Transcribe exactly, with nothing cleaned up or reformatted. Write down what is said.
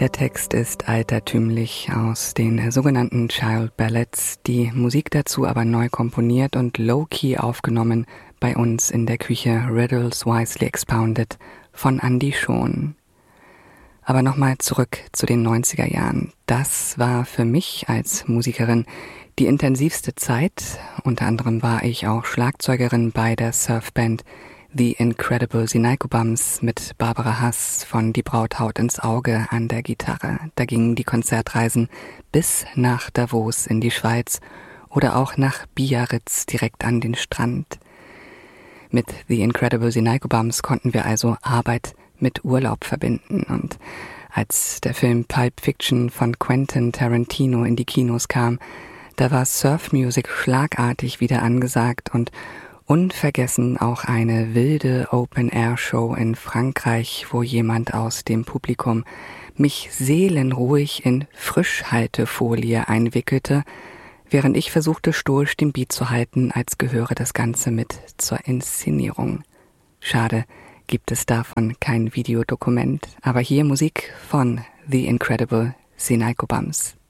Der Text ist altertümlich aus den sogenannten Child Ballads, die Musik dazu aber neu komponiert und low-key aufgenommen bei uns in der Küche Riddles Wisely Expounded von Andy Schon. Aber nochmal zurück zu den neunziger Jahren. Das war für mich als Musikerin die intensivste Zeit. Unter anderem war ich auch Schlagzeugerin bei der Surfband The Incredible Sinalco-Bums mit Barbara Hass von Die Braut haut ins Auge an der Gitarre. Da gingen die Konzertreisen bis nach Davos in die Schweiz oder auch nach Biarritz direkt an den Strand. Mit The Incredible Sinalco-Bums konnten wir also Arbeit mit Urlaub verbinden. Und als der Film Pulp Fiction von Quentin Tarantino in die Kinos kam, da war Surfmusik schlagartig wieder angesagt und unvergessen auch eine wilde Open-Air-Show in Frankreich, wo jemand aus dem Publikum mich seelenruhig in Frischhaltefolie einwickelte, während ich versuchte, stoisch den Beat zu halten, als gehöre das Ganze mit zur Inszenierung. Schade, gibt es davon kein Videodokument, aber hier Musik von The Incredible Sinalco-Bums.